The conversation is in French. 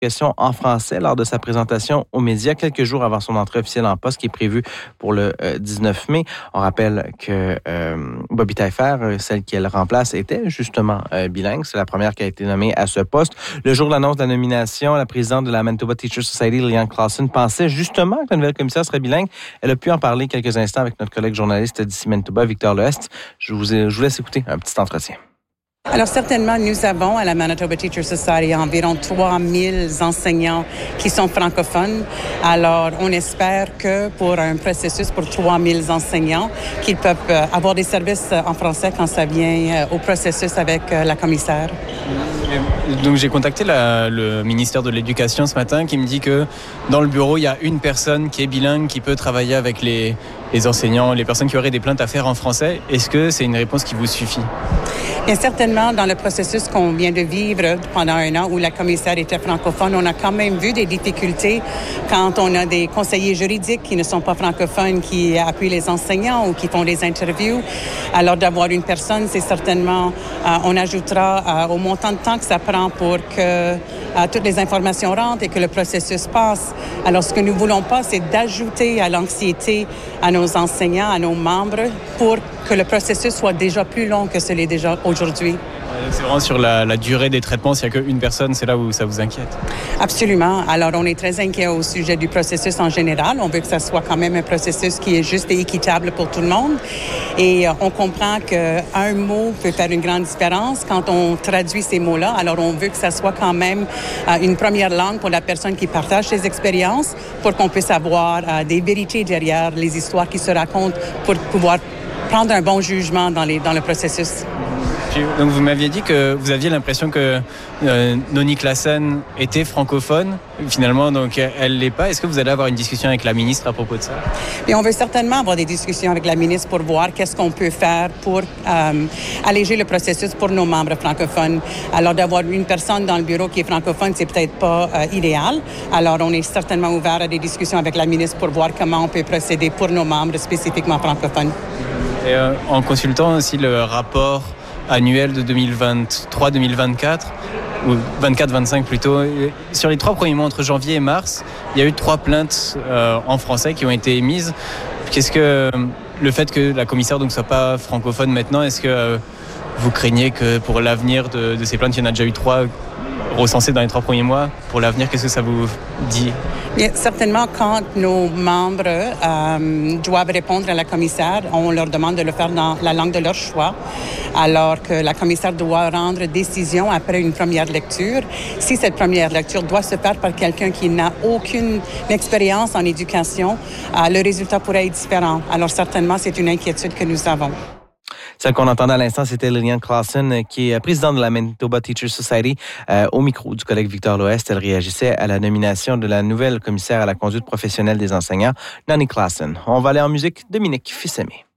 question en français lors de sa présentation aux médias quelques jours avant son entrée officielle en poste qui est prévue pour le 19 mai. On rappelle que Bobby Taillefer, celle qu'elle remplace, était justement bilingue. C'est la première qui a été nommée à ce poste. Le jour de l'annonce de la nomination, la présidente de la Manitoba Teachers Society, Liliane Clausen, pensait justement que la nouvelle commissaire serait bilingue. Elle a pu en parler quelques instants avec notre collègue journaliste d'ici Manitoba, Victor Leheste. Je vous laisse écouter un petit entretien. Alors certainement, nous avons à la Manitoba Teachers Society environ 3000 enseignants qui sont francophones. Alors on espère que pour un processus pour 3000 enseignants, qu'ils peuvent avoir des services en français quand ça vient au processus avec la commissaire. Donc j'ai contacté le ministère de l'Éducation ce matin qui me dit que dans le bureau, il y a une personne qui est bilingue qui peut travailler avec les enseignants, les personnes qui auraient des plaintes à faire en français. Est-ce que c'est une réponse qui vous suffit? Bien certainement, dans le processus qu'on vient de vivre pendant un an où la commissaire était francophone, on a quand même vu des difficultés quand on a des conseillers juridiques qui ne sont pas francophones, qui appuient les enseignants ou qui font des interviews. Alors d'avoir une personne, c'est certainement, on ajoutera au montant de temps que ça prend pour que toutes les informations rentrent et que le processus passe. Alors ce que nous voulons pas, c'est d'ajouter à l'anxiété à nos enseignants, à nos membres, pour que le processus soit déjà plus long que ce l'est déjà aujourd'hui. C'est vraiment sur la durée des traitements, s'il n'y a qu'une personne, c'est là où ça vous inquiète? Absolument. Alors, on est très inquiet au sujet du processus en général. On veut que ça soit quand même un processus qui est juste et équitable pour tout le monde. Et on comprend qu'un mot peut faire une grande différence quand on traduit ces mots-là. Alors, on veut que ça soit quand même une première langue pour la personne qui partage ses expériences, pour qu'on puisse avoir des vérités derrière les histoires qui se racontent pour pouvoir prendre un bon jugement dans le processus. Donc vous m'aviez dit que vous aviez l'impression que Noni Clausen était francophone. Finalement, donc elle l'est pas. Est-ce que vous allez avoir une discussion avec la ministre à propos de ça? Et on veut certainement avoir des discussions avec la ministre pour voir qu'est-ce qu'on peut faire pour alléger le processus pour nos membres francophones. Alors d'avoir une personne dans le bureau qui est francophone, c'est peut-être pas idéal. Alors on est certainement ouvert à des discussions avec la ministre pour voir comment on peut procéder pour nos membres spécifiquement francophones. Et en consultant aussi le rapport annuel de 2023-2024, ou 24-25 plutôt. Sur les 3 premiers mois, entre janvier et mars, il y a eu 3 plaintes en français qui ont été émises. Qu'est-ce que le fait que la commissaire ne soit pas francophone maintenant, est-ce que vous craignez que pour l'avenir de ces plaintes, il y en a déjà eu 3 recensées dans les 3 premiers mois? Pour l'avenir, qu'est-ce que ça vous dit? Bien, certainement, quand nos membres doivent répondre à la commissaire, on leur demande de le faire dans la langue de leur choix, alors que la commissaire doit rendre décision après une première lecture. Si cette première lecture doit se faire par quelqu'un qui n'a aucune expérience en éducation, le résultat pourrait être différent. Alors certainement, c'est une inquiétude que nous avons. Celle qu'on entendait à l'instant, c'était Liliane Clausen, qui est présidente de la Manitoba Teachers Society. Au micro du collègue Victor Leheste, elle réagissait à la nomination de la nouvelle commissaire à la conduite professionnelle des enseignants, Noni Clausen. On va aller en musique. Dominique Fils-Aimé.